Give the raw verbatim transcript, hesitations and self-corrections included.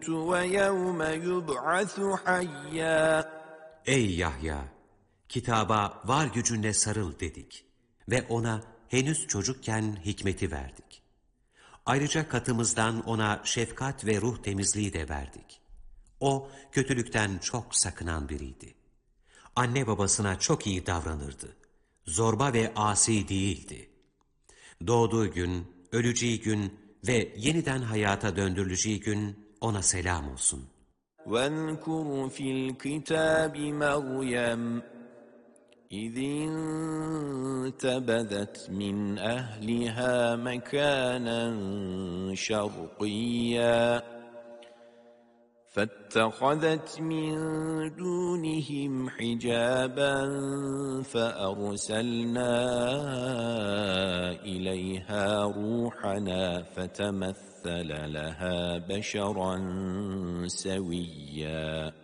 وَيَوْمَ يُبْعَثُ حَيًّا. Ey Yahya! Kitaba var gücünle sarıl dedik ve ona henüz çocukken hikmeti verdik. Ayrıca katımızdan ona şefkat ve ruh temizliği de verdik. O kötülükten çok sakınan biriydi. Anne babasına çok iyi davranırdı. Zorba ve asi değildi. Doğduğu gün, öleceği gün ve yeniden hayata döndürüleceği gün ona selam olsun. وَاذْكُرْ فِي الْكِتَابِ مَرْيَمَ إِذِ انتَبَذَتْ مِنْ أَهْلِهَا مَكَانًا شَرْقِيًّا فَاتَّخَذَتْ مِنْ دُونِهِمْ حِجَابًا فَأَرْسَلْنَا إِلَيْهَا رُوحَنَا فَتَمَثَّلَ لَهَا بَشَرًا سَوِيًّا.